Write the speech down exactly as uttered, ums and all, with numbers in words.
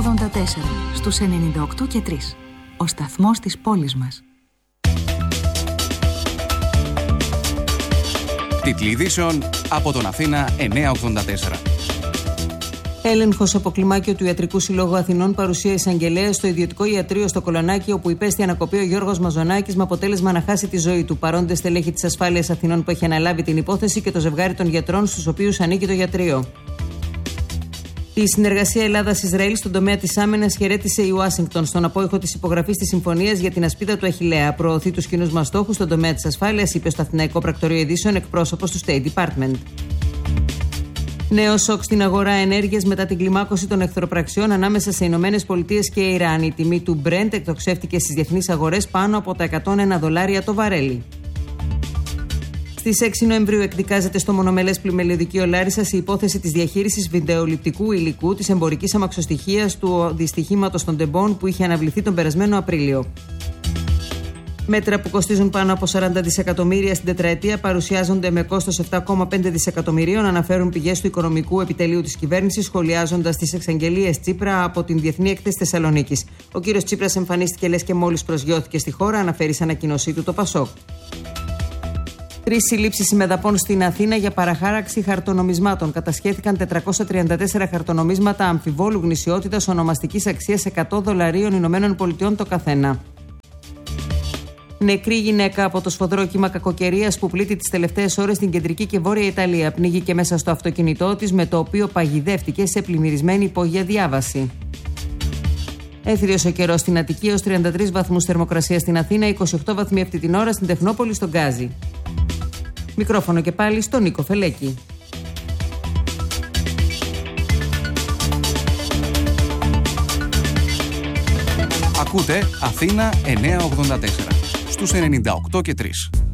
ογδόντα τέσσερα στους ενενήντα οκτώ και τρία. Ο σταθμός της πόλης μας. Τίτλοι ειδήσεων από τον Αθήνα εννιακόσια ογδόντα τέσσερα. Έλεγχος από κλιμάκιο του Ιατρικού Συλλόγου Αθηνών, παρουσία εισαγγελέας στο ιδιωτικό ιατρείο στο Κολονάκι, όπου υπέστη ανακοπή ο Γιώργος Μαζονάκης με αποτέλεσμα να χάσει τη ζωή του. Παρόντες στελέχη της Ασφάλειας Αθηνών που έχει αναλάβει την υπόθεση και το ζευγάρι των γιατρών στους οποίους ανήκει το ιατρείο. Η συνεργασία Ελλάδα-Ισραήλ στον τομέα της άμυνας χαιρέτησε η Ουάσιγκτον στον απόϊχο της υπογραφής της συμφωνίας για την ασπίδα του Αχιλλέα. Προωθεί τους κοινούς μας στόχους στον τομέα της ασφάλειας, είπε στο Αθηναϊκό Πρακτορείο Ειδήσεων εκπρόσωπος του State Department. Νέο σοκ στην αγορά ενέργειας μετά την κλιμάκωση των εχθροπραξιών ανάμεσα σε Ηνωμένες Πολιτείες και Ιράν. Η τιμή του Brent εκτοξεύτηκε στις διεθνείς αγορές πάνω από τα εκατόν ένα δολάρια το βαρέλι. Στις έξι Νοεμβρίου εκδικάζεται στο μονομελές πλημελιωδικείο Λάρισσας η υπόθεση της διαχείρισης βιντεοληπτικού υλικού της εμπορικής αμαξοστοιχείας του δυστυχήματος των Τεμπών που είχε αναβληθεί τον περασμένο Απρίλιο. Μέτρα που κοστίζουν πάνω από σαράντα δισεκατομμύρια στην τετραετία παρουσιάζονται με κόστος επτά κόμμα πέντε δισεκατομμυρίων, αναφέρουν πηγές του Οικονομικού Επιτελείου της κυβέρνησης, σχολιάζοντας τις εξαγγελίες Τσίπρα από την Διεθνή Έκθεση Θεσσαλονίκης. Ο κύριος Τσίπρας εμφανίστηκε λες και μόλις προσγειώθηκε στη χώρα, αναφέρει σε ανακοίνωσή του το Πασόκ. Τρεις συλλήψεις ημεδαπών στην Αθήνα για παραχάραξη χαρτονομισμάτων. Κατασχέθηκαν τετρακόσια τριάντα τέσσερα χαρτονομίσματα αμφιβόλου γνησιότητας ονομαστικής αξίας εκατό δολαρίων Ηνωμένων Πολιτειών το καθένα. Νεκρή γυναίκα από το σφοδρό κύμα κακοκαιρίας που πλήττει τις τελευταίες ώρες στην κεντρική και βόρεια Ιταλία. Πνίγηκε μέσα στο αυτοκίνητό της, με το οποίο παγιδεύτηκε σε πλημμυρισμένη υπόγεια διάβαση. Έθριος ο καιρός στην Αττική, έως τριάντα τρεις βαθμούς θερμοκρασία στην Αθήνα, είκοσι οκτώ βαθμοί αυτή την ώρα στην Τεχνόπολη, στον Γκάζι. Μικρόφωνο και πάλι στον Νίκο Φελέκη. Ακούτε Αθήνα εννιακόσια ογδόντα τέσσερα στους ενενήντα οκτώ και τρία.